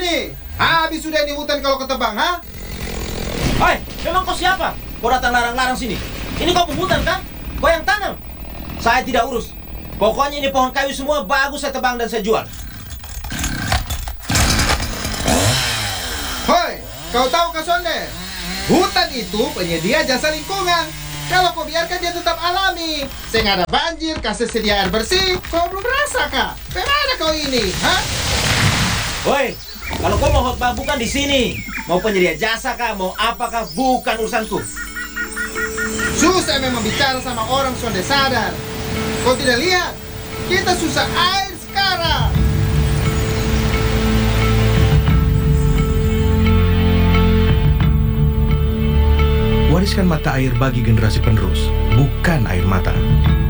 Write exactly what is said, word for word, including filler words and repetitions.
sini. Habis sudah ini hutan kalau ketebang, ha? Hei, memang kau siapa? Kau datang larang-larang sini. Ini kau hutan kan? Kau yang tanam. Saya tidak urus. Pokoknya ini pohon kayu semua bagus saya tebang dan saya jual. Hoi, kau tahu Kak Sonde? Hutan itu penyedia jasa lingkungan. Kalau kau biarkan dia tetap alami, sehingga ada banjir, kasih sedia air bersih, kau belum merasa, Kak? Bagaimana kau ini, ha? Woi, kalau kau mau khotbah bukan di sini. Mau penyedia jasa kah, mau apakah, bukan urusanku. Susah memang bicara sama orang Sonde sadar. Kau tidak lihat? Kita susah air sekarang. Wariskan mata air bagi generasi penerus, bukan air mata.